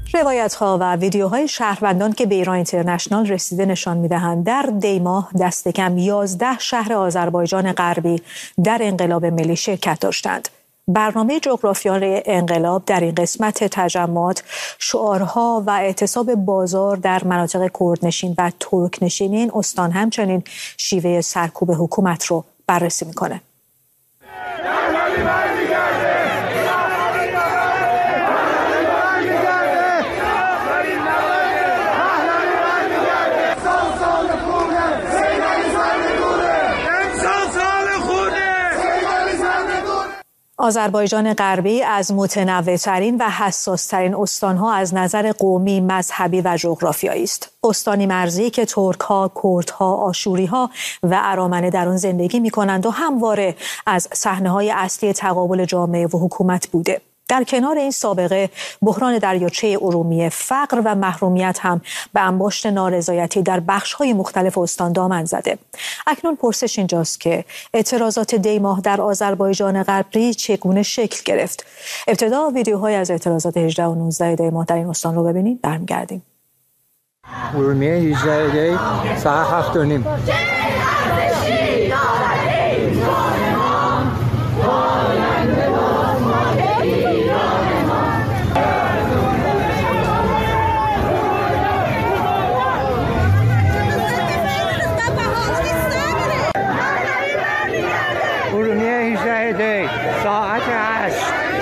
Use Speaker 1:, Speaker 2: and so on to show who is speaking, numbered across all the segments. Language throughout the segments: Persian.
Speaker 1: روایت‌ها و ویدیوهای شهروندان که به ایران اینترنشنال رسیده نشان می‌دهند در دی ماه دست کم 11 شهر آذربایجان غربی در انقلاب ملی شرکت داشتند. برنامه جغرافیای انقلاب در این قسمت تجمعات شعارها و اعتصاب بازار در مناطق کردنشین و ترکنشین این استان همچنین شیوه سرکوب حکومت رو بررسی می‌کنه. آذربایجان غربی از متنوع‌ترین و حساس‌ترین استان‌ها از نظر قومی، مذهبی و جغرافیایی است. استانی مرزی که ترک‌ها، کردها، آشوری‌ها و ارامنه در آن زندگی می‌کنند و همواره از صحنه‌های اصلی تقابل جامعه و حکومت بوده. در کنار این سابقه بحران دریاچه ارومیه، فقر و محرومیت هم به انباشت نارضایتی در بخش‌های مختلف استان دامن زده. اکنون پرسش اینجاست که اعتراضات دی ماه در آذربایجان غربی چگونه شکل گرفت؟ ابتدا ویدیوهای از اعتراضات 18 و 19 دی ماه در این استان رو ببینید، برمیگردیم.
Speaker 2: ارومیه 18 دی ساعت 7:30. ساعت 8.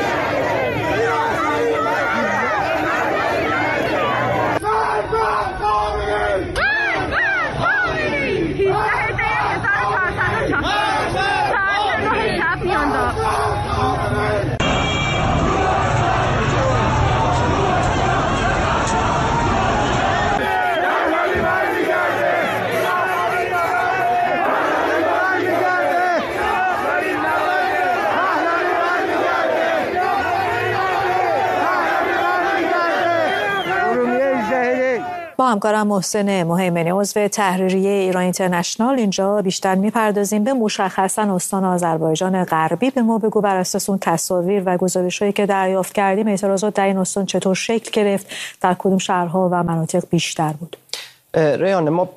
Speaker 1: با همکارم محسن مهیمنی عضو تحریریه ایران اینترنشنال اینجا بیشتر میپردازیم به مشخصا استان آذربایجان غربی. به ما بگو بر اساس اون تصاویر و گزارش‌هایی که دریافت کردیم اعتراضات در این استان چطور شکل گرفت، در کدوم شهرها و مناطق بیشتر بود؟
Speaker 3: ریان، ما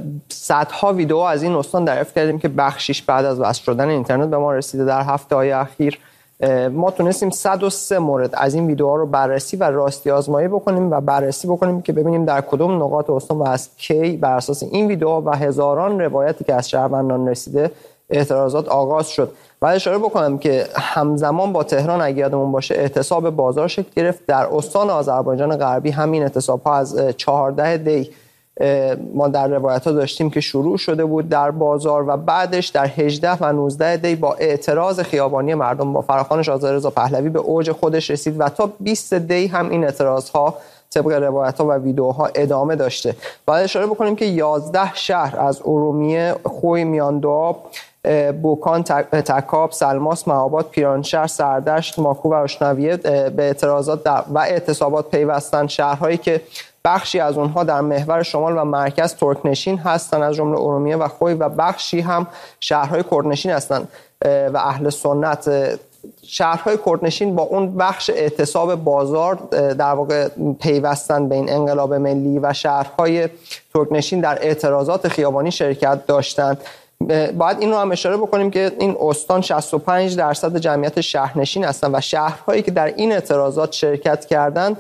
Speaker 3: صدها ویدیو از این استان دریافت کردیم که بخشیش بعد از وصل شدن اینترنت به ما رسیده. در هفته‌های اخیر ما تونستیم 103 مورد از این ویدیوها رو بررسی و راستی آزمایی بکنیم و بررسی بکنیم که ببینیم در کدوم نقاط استان و از کی بر اساس این ویدیوها و هزاران روایتی که از شهروندان رسیده اعتراضات آغاز شد. و اشاره بکنم که همزمان با تهران اگه یادمون باشه اعتصاب بازار شکل گرفت. در استان آذربایجان غربی همین اعتصاب‌ها از 14 دی ما در روایت‌ها داشتیم که شروع شده بود در بازار و بعدش در 18 و 19 دی با اعتراض خیابانی مردم با فراخوان شاهزاده رضا پهلوی به اوج خودش رسید و تا 20 دی هم این اعتراض‌ها طبق روایت‌ها و ویدیوها ادامه داشته. باید اشاره بکنیم که 11 شهر از ارومیه، خوی، میاندوآب، بوکان، تکاب، سلماس، مهاباد، پیرانشهر، سردشت، ماکو و اشنویه به اعتراضات و اعتصابات پیوستن. شهرهایی که بخشی از اونها در محور شمال و مرکز ترکنشین هستند از جمله ارومیه و خوی و بخشی هم شهرهای کردنشین هستند و اهل سنت. شهرهای کردنشین با اون بخش اعتصاب بازار در واقع پیوستن به این انقلاب ملی و شهرهای ترکنشین در اعتراضات خیابانی شرکت داشتند. باید این رو هم اشاره بکنیم که این استان 65% جمعیت شهرنشین هستند و شهرهایی که در این اعتراضات شرکت کردند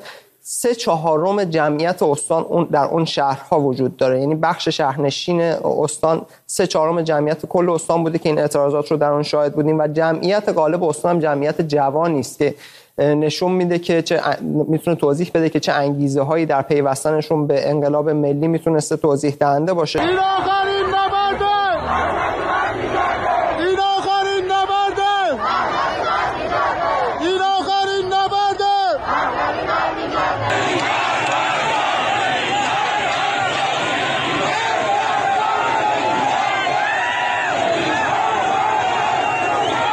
Speaker 3: 3/4 جمعیت استان در اون شهرها وجود داره. یعنی بخش شهرنشین استان 3/4 جمعیت کل استان بوده که این اعتراضات رو در اون شاهد بودیم و جمعیت غالب استان هم جمعیت جوانی است که نشون میده که میتونه توضیح بده که چه انگیزه هایی در پیوستنشون به انقلاب ملی میتونسته توضیح دهنده باشه.